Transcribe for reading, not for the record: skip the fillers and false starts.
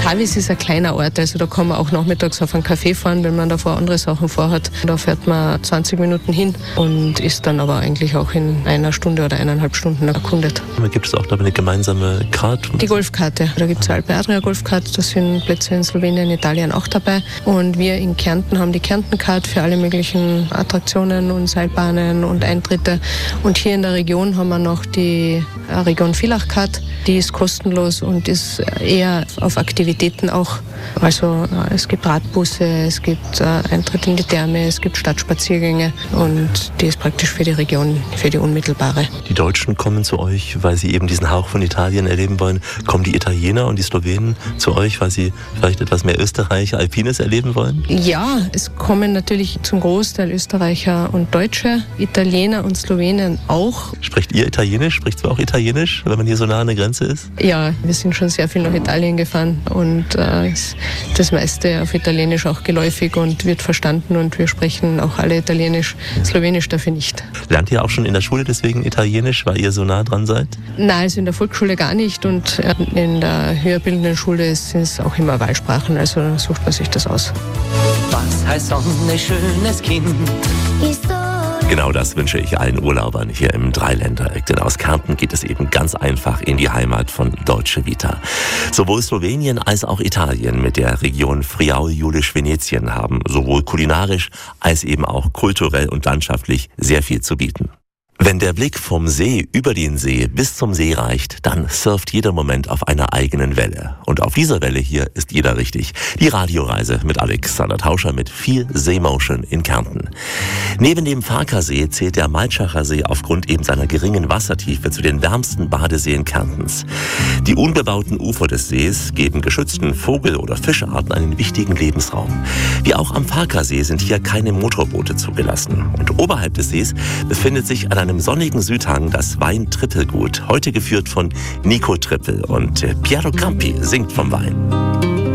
Tavis ist ein kleiner Ort, also da kann man auch nachmittags auf einen Café fahren, wenn man davor andere Sachen vorhat. Da fährt man 20 Minuten hin und ist dann aber eigentlich auch in einer Stunde oder 1,5 Stunden erkundet. Gibt es auch da eine gemeinsame Karte? Die Golfkarte. Da gibt es eine Alpe Adria Golfkarte, da sind Plätze in Slowenien, Italien auch dabei. Und wir in Kärnten haben die Kärnten-Card für alle möglichen Attraktionen und Seilbahnen und Eintritte. Und hier in der Region haben wir noch die Region Villach-Card. Die ist kostenlos und ist eher auf Aktivitäten auch. Also es gibt Radbusse, es gibt Eintritt in die Therme, es gibt Stadtspaziergänge und die ist praktisch für die Region, für die unmittelbare. Die Deutschen kommen zu euch, weil sie eben diesen Hauch von Italien erleben wollen. Kommen die Italiener und die Slowenen zu euch, weil sie vielleicht etwas mehr Österreich, Alpines erleben wollen? Ja, es kommen natürlich zum Großteil Österreicher und Deutsche, Italiener und Slowenen auch. Spricht ihr Italienisch? Sprichst du auch Italienisch, wenn man hier so nah an der Grenze ist? Ja, wir sind schon sehr viel nach Italien gefahren und das meiste auf Italienisch auch geläufig und wird verstanden und wir sprechen auch alle Italienisch. Slowenisch dafür nicht. Lernt ihr auch schon in der Schule deswegen Italienisch, weil ihr so nah dran seid? Nein, also in der Volksschule gar nicht und in der höherbildenden Schule sind es auch immer Wahlsprachen, also sucht man sich das aus. Was heißt Sonne, schönes Kind? Genau das wünsche ich allen Urlaubern hier im Dreiländereck, denn aus Kärnten geht es eben ganz einfach in die Heimat von Dolce Vita. Sowohl Slowenien als auch Italien mit der Region Friaul-Julisch-Venetien haben sowohl kulinarisch als eben auch kulturell und landschaftlich sehr viel zu bieten. Wenn der Blick vom See über den See bis zum See reicht, dann surft jeder Moment auf einer eigenen Welle. Und auf dieser Welle hier ist jeder richtig. Die Radioreise mit Alexander Tauscher mit viel Seemotion in Kärnten. Neben dem Farkasee zählt der Maltschacher See aufgrund eben seiner geringen Wassertiefe zu den wärmsten Badeseen Kärntens. Die unbebauten Ufer des Sees geben geschützten Vogel- oder Fischarten einen wichtigen Lebensraum. Wie auch am Farkasee sind hier keine Motorboote zugelassen. Und oberhalb des Sees befindet sich an einem sonnigen Südhang das Wein-Trippelgut, heute geführt von Nico Trippel und Piero Campi singt vom Wein.